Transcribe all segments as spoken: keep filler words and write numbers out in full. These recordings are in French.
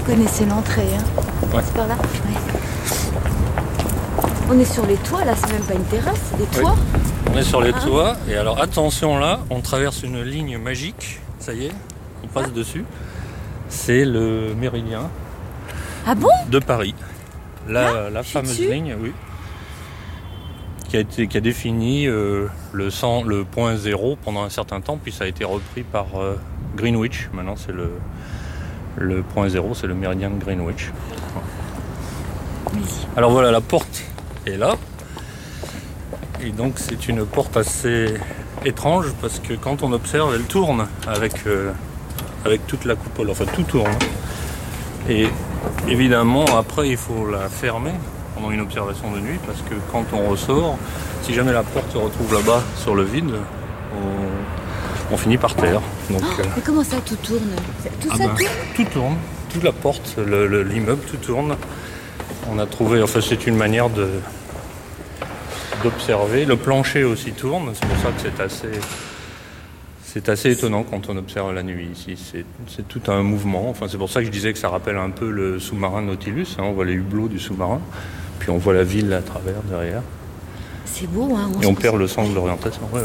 Vous connaissez l'entrée, hein? Ouais. C'est par là? Ouais. On est sur les toits, là, c'est même pas une terrasse, c'est des toits. Oui. On est sur les hein toits, et alors attention là, on traverse une ligne magique, ça y est, on passe ah. dessus. C'est le méridien ah bon de Paris. La, là, la fameuse dessus. ligne, oui, qui a, été, qui a défini euh, le, cent, le point zéro pendant un certain temps, puis ça a été repris par euh, Greenwich. Maintenant, c'est le, le point zéro, c'est le méridien de Greenwich. Oui. Alors voilà, la porte est là. Et donc c'est une porte assez étrange parce que quand on observe, elle tourne avec, euh, avec toute la coupole, enfin tout tourne. Et évidemment, après, il faut la fermer pendant une observation de nuit parce que quand on ressort, si jamais la porte se retrouve là-bas sur le vide, on, on finit par terre. Donc, oh, euh... Mais comment ça, tout tourne? Tout ah ça ben, tourne Tout tourne, toute la porte, le, le, l'immeuble, tout tourne. On a trouvé, enfin c'est une manière de, d'observer. Le plancher aussi tourne, c'est pour ça que c'est assez, c'est assez étonnant quand on observe la nuit ici. C'est, c'est tout un mouvement. Enfin, c'est pour ça que je disais que ça rappelle un peu le sous-marin Nautilus. Hein. On voit les hublots du sous-marin, puis on voit la ville à travers derrière. C'est beau, hein. On Et on perd le sens de l'orientation. Ouais, ouais.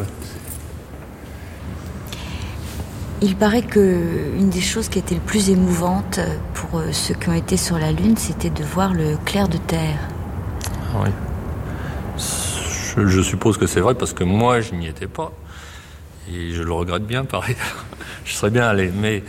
Il paraît qu'une des choses qui était le plus émouvante pour ceux qui ont été sur la Lune, c'était de voir le clair de terre. Oui. Je, je suppose que c'est vrai parce que moi, je n'y étais pas. Et je le regrette bien, pareil. Je serais bien allé. Mais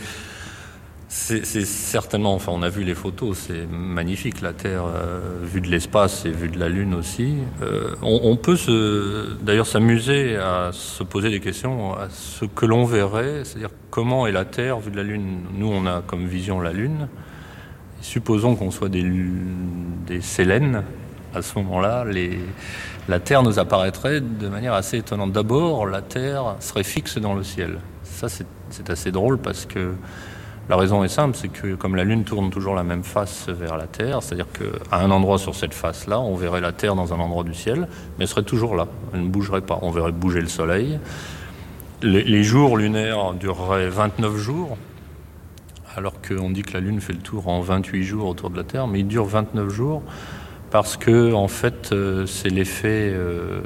c'est, c'est certainement... Enfin, on a vu les photos, c'est magnifique, la Terre euh, vue de l'espace et vue de la Lune aussi. Euh, on, on peut se, d'ailleurs s'amuser à se poser des questions à ce que l'on verrait, c'est-à-dire comment est la Terre vue de la Lune. Nous, on a comme vision la Lune. Et supposons qu'on soit des, des Sélènes. À ce moment-là, les, la Terre nous apparaîtrait de manière assez étonnante. D'abord, la Terre serait fixe dans le ciel. Ça, c'est, c'est assez drôle parce que la raison est simple, c'est que comme la Lune tourne toujours la même face vers la Terre, c'est-à-dire qu'à un endroit sur cette face-là, on verrait la Terre dans un endroit du ciel, mais elle serait toujours là, elle ne bougerait pas. On verrait bouger le Soleil. Les, les jours lunaires dureraient vingt-neuf jours, alors qu'on dit que la Lune fait le tour en vingt-huit jours autour de la Terre, mais il dure vingt-neuf jours parce que, en fait, euh, c'est l'effet... Euh,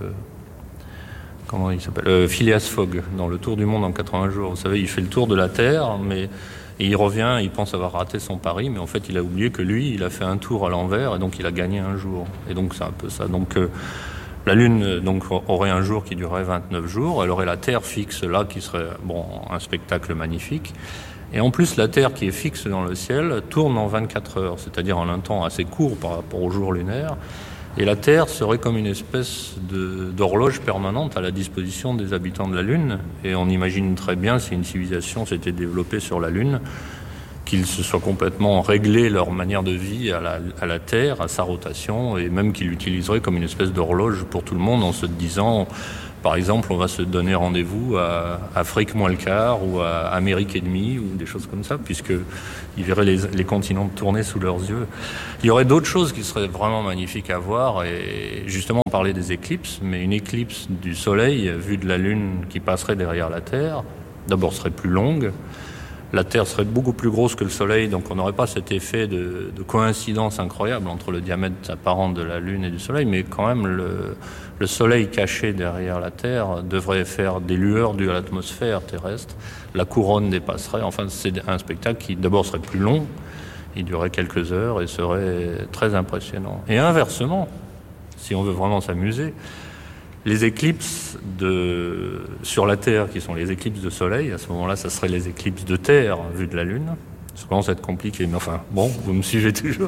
comment il s'appelle euh, Phileas Fogg, dans le Tour du monde en quatre-vingts jours. Vous savez, il fait le tour de la Terre, mais... Et il revient, il pense avoir raté son pari, mais en fait, il a oublié que lui, il a fait un tour à l'envers, et donc il a gagné un jour. Et donc, c'est un peu ça. Donc, euh, la Lune donc, aurait un jour qui durerait vingt-neuf jours. Elle aurait la Terre fixe là, qui serait bon, un spectacle magnifique. Et en plus, la Terre qui est fixe dans le ciel tourne en vingt-quatre heures, c'est-à-dire en un temps assez court par rapport au jour lunaire. Et la Terre serait comme une espèce de, d'horloge permanente à la disposition des habitants de la Lune. Et on imagine très bien si une civilisation s'était développée sur la Lune, qu'ils se soient complètement réglés leur manière de vie à la, à la Terre, à sa rotation, et même qu'ils l'utiliseraient comme une espèce d'horloge pour tout le monde en se disant, par exemple, on va se donner rendez-vous à Afrique moins le quart ou à Amérique et demie ou des choses comme ça, puisqu'ils verraient les, les continents tourner sous leurs yeux. Il y aurait d'autres choses qui seraient vraiment magnifiques à voir, et justement on parlait des éclipses, mais une éclipse du Soleil vue de la Lune qui passerait derrière la Terre, d'abord serait plus longue, la Terre serait beaucoup plus grosse que le Soleil, donc on n'aurait pas cet effet de, de coïncidence incroyable entre le diamètre apparent de la Lune et du Soleil, mais quand même le, le Soleil caché derrière la Terre devrait faire des lueurs dues à l'atmosphère terrestre, la couronne dépasserait, enfin c'est un spectacle qui d'abord serait plus long, il durerait quelques heures et serait très impressionnant. Et inversement, si on veut vraiment s'amuser, les éclipses de, sur la Terre, qui sont les éclipses de Soleil, à ce moment-là, ça serait les éclipses de Terre vues de la Lune. Ça commence à être compliqué, mais enfin, bon, vous me suivez toujours.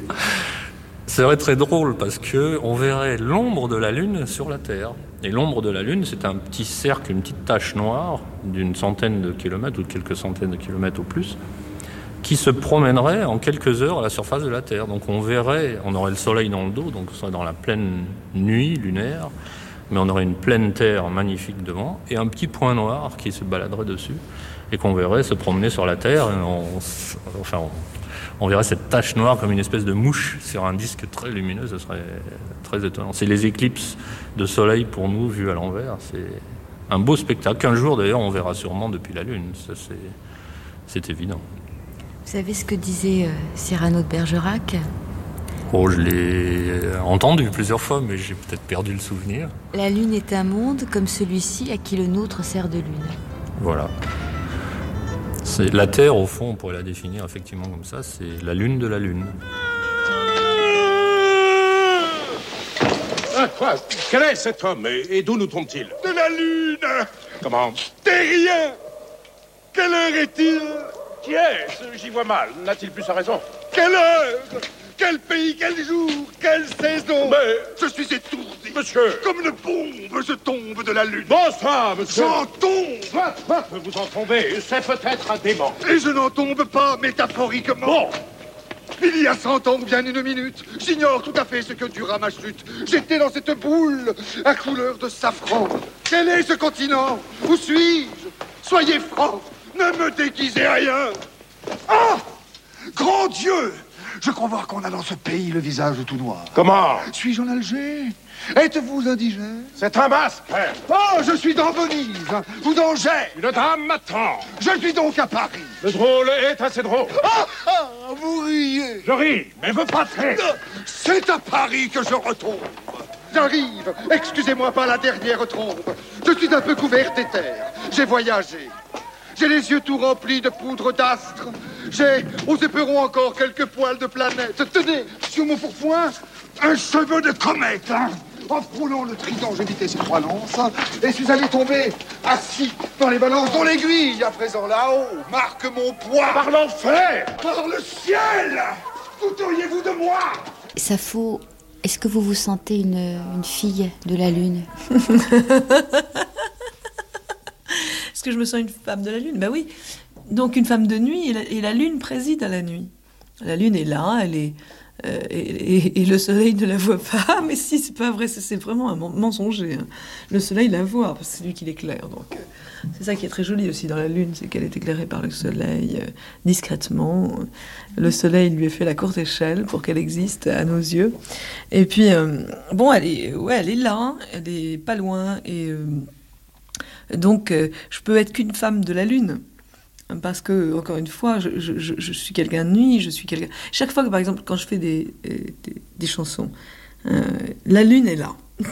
Ça serait très drôle parce qu'on verrait l'ombre de la Lune sur la Terre. Et l'ombre de la Lune, c'est un petit cercle, une petite tache noire d'une centaine de kilomètres ou de quelques centaines de kilomètres au plus, qui se promènerait en quelques heures à la surface de la Terre. Donc on verrait, on aurait le Soleil dans le dos, donc on serait dans la pleine nuit lunaire, mais on aurait une pleine terre magnifique devant, et un petit point noir qui se baladerait dessus, et qu'on verrait se promener sur la Terre. Et on, enfin, on, on verrait cette tache noire comme une espèce de mouche sur un disque très lumineux, ce serait très étonnant. C'est les éclipses de soleil pour nous, vues à l'envers. C'est un beau spectacle, qu'un jour d'ailleurs on verra sûrement depuis la Lune, ça c'est, c'est évident. Vous savez ce que disait euh, Cyrano de Bergerac ? Oh, je l'ai entendu plusieurs fois, mais j'ai peut-être perdu le souvenir. La lune est un monde comme celui-ci à qui le nôtre sert de lune. Voilà. C'est la Terre, au fond, on pourrait la définir effectivement comme ça, c'est la lune de la lune. Ah, quoi ? Quel est cet homme et, et d'où nous trompe-t-il ? De la lune ! Comment ? Terrien ! Quelle heure est-il ? Qui est-ce ? J'y vois mal. N'a-t-il plus sa raison ? Quelle heure ? Quel pays, quel jour, quelle saison ? Mais... Je suis étourdi. Monsieur... Comme une bombe, je tombe de la lune. Bonsoir, monsieur. J'en tombe. Quoi, quoi que vous en tombez, c'est peut-être un démon. Et je n'en tombe pas, métaphoriquement. Bon. Il y a cent ans ou bien une minute, j'ignore tout à fait ce que dura ma chute. J'étais dans cette boule à couleur de safran. Quel est ce continent ? Où suis-je ? Soyez francs, ne me déguisez rien. Ah ! Grand Dieu ! Je crois voir qu'on a dans ce pays le visage tout noir. Comment ? Suis-je en Alger ? Êtes-vous indigène ? C'est un masque. Oh, je suis dans Venise ou dans Gênes. Une dame m'attend. Je suis donc à Paris. Le drôle est assez drôle. Ah, ah, vous riez. Je ris, mais veux pas très. C'est à Paris que je retombe. J'arrive. Excusez-moi pas la dernière trombe. Je suis un peu couvert d'éther. J'ai voyagé. J'ai les yeux tout remplis de poudre d'astre. J'ai, aux éperons encore, quelques poils de planète. Tenez, sur mon pourpoint, un cheveu de comète. Hein. En frôlant le trident, j'évitais ces trois lances et suis allé tomber assis dans les balances dont l'aiguille, à présent là-haut, marque mon poids. Par l'enfer ! Par le ciel ! Douteriez-vous de moi ? Sappho, est-ce que vous vous sentez une, une fille de la lune ? Est-ce que je me sens une femme de la lune ? Ben oui. Donc une femme de nuit, et la, et la lune préside à la nuit. La lune est là, elle est... Euh, et, et, et le soleil ne la voit pas. Mais si, c'est pas vrai, c'est, c'est vraiment un mensonger. Hein. Le soleil la voit, parce que c'est lui qui l'éclaire. Donc euh, c'est ça qui est très joli aussi dans la lune, c'est qu'elle est éclairée par le soleil, euh, discrètement. Le soleil lui a fait la courte échelle pour qu'elle existe à nos yeux. Et puis, euh, bon, elle est, ouais, elle est là, elle est pas loin, et... Euh, Donc, euh, je peux être qu'une femme de la lune. Parce que, encore une fois, je, je, je, je suis quelqu'un de nuit, je suis quelqu'un... Chaque fois que, par exemple, quand je fais des, des, des chansons, euh, la lune est là.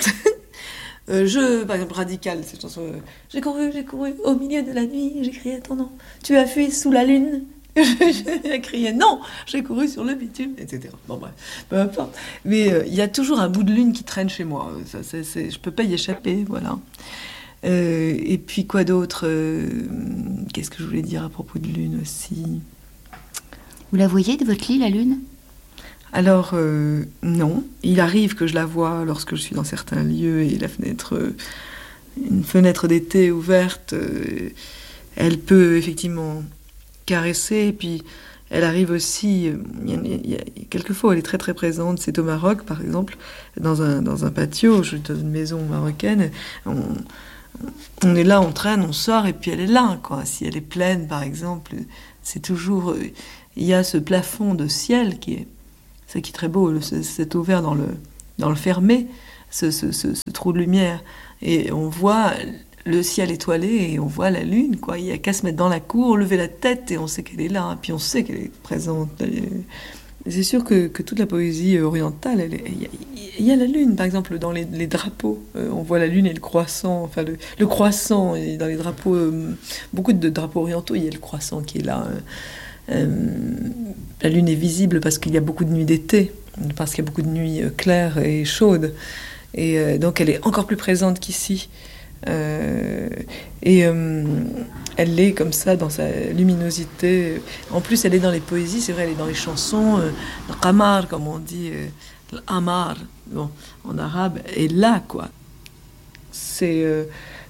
euh, je, par exemple, Radical, cette chanson... Euh, j'ai couru, j'ai couru au milieu de la nuit, j'ai crié ton nom. Tu as fui sous la lune. J'ai crié non, j'ai couru sur le bitume, et cetera. Bon, bref, peu importe. Mais il euh, y a toujours un bout de lune qui traîne chez moi. Ça, c'est, c'est, je peux pas y échapper, voilà. Euh, et puis quoi d'autre euh, Qu'est-ce que je voulais dire à propos de lune aussi ? Vous la voyez de votre lit, la lune ? Alors, euh, non. Il arrive que je la vois lorsque je suis dans certains lieux et la fenêtre, euh, une fenêtre d'été ouverte, euh, elle peut effectivement caresser. Et puis, elle arrive aussi, euh, il y a, il y a, quelquefois, elle est très très présente. C'est au Maroc, par exemple, dans un, dans un patio, je suis dans une maison marocaine, on... On est là, on traîne, on sort, et puis elle est là, quoi. Si elle est pleine, par exemple, c'est toujours... Il y a ce plafond de ciel qui est... C'est qui est très beau, c'est ouvert dans le, dans le fermé, ce, ce, ce, ce trou de lumière. Et on voit le ciel étoilé, et on voit la lune, quoi. Il n'y a qu'à se mettre dans la cour, lever la tête, et on sait qu'elle est là, et puis on sait qu'elle est présente. Elle est... C'est sûr que, que toute la poésie orientale, il y, y a la lune, par exemple, dans les, les drapeaux. Euh, on voit la lune et le croissant, enfin le, le croissant, et dans les drapeaux, euh, beaucoup de drapeaux orientaux, il y a le croissant qui est là. Euh, la lune est visible parce qu'il y a beaucoup de nuits d'été, parce qu'il y a beaucoup de nuits claires et chaudes. Et euh, donc elle est encore plus présente qu'ici. Euh, et euh, elle est comme ça dans sa luminosité. En plus, elle est dans les poésies, c'est vrai, elle est dans les chansons. Euh, le qamar, comme on dit, euh, l'amar, bon, en arabe, est là, quoi. C'est, euh,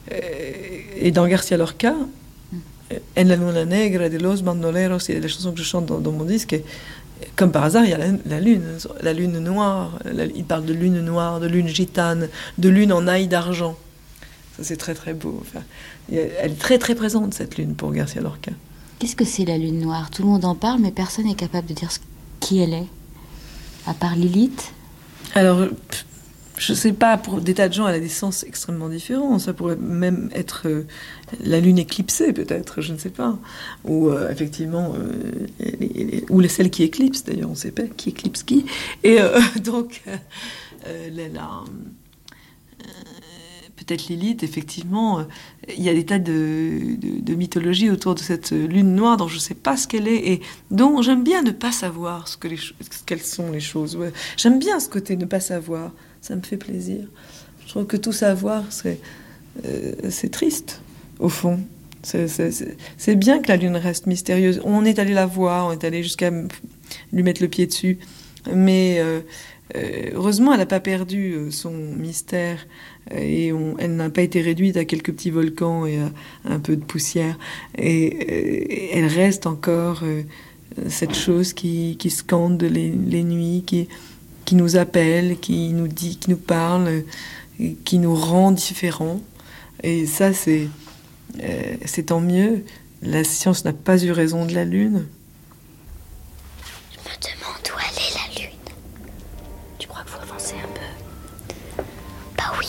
et dans Garcia Lorca, En la luna negra de los bandoleros, c'est la chanson que je chante dans, dans mon disque. Et, comme par hasard, il y a la, la lune, la lune noire. La, il parle de lune noire, de lune gitane, de lune en aille d'argent. Ça, c'est très très beau. Enfin, elle est très très présente, cette lune, pour Garcia Lorca. Qu'est-ce que c'est la lune noire ? Tout le monde en parle, mais personne n'est capable de dire qui elle est, à part Lilith. Alors, je je sais pas, pour des tas de gens, elle a des sens extrêmement différents. Ça pourrait même être euh, la lune éclipsée, peut-être, je ne sais pas. Ou euh, effectivement, euh, les, les, ou celle qui éclipse, d'ailleurs, on ne sait pas qui éclipse qui. Et euh, donc, euh, la, la, euh, peut-être Lilith, effectivement, euh, il y a des tas de, de, de mythologies autour de cette lune noire dont je ne sais pas ce qu'elle est et dont j'aime bien ne pas savoir ce que les, ce quelles sont les choses. Ouais. J'aime bien ce côté ne pas savoir. Ça me fait plaisir. Je trouve que tout savoir, c'est, euh, c'est triste, au fond. C'est, c'est, c'est, c'est bien que la lune reste mystérieuse. On est allé la voir, on est allé jusqu'à lui mettre le pied dessus. Mais euh, euh, heureusement, elle n'a pas perdu euh, son mystère. Euh, et on, elle n'a pas été réduite à quelques petits volcans et à, à un peu de poussière. Et, et elle reste encore euh, cette chose qui, qui scande les, les nuits, qui... qui nous appelle, qui nous dit, qui nous parle, qui nous rend différents. Et ça, c'est, euh, c'est tant mieux. La science n'a pas eu raison de la Lune. Je me demande où elle est, la Lune. Tu crois qu'il faut avancer un peu? Bah oui.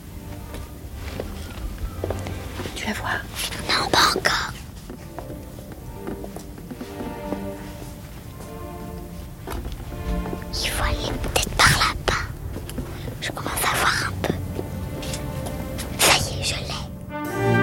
Tu vas voir. Non, pas encore. Il faut aller peut-être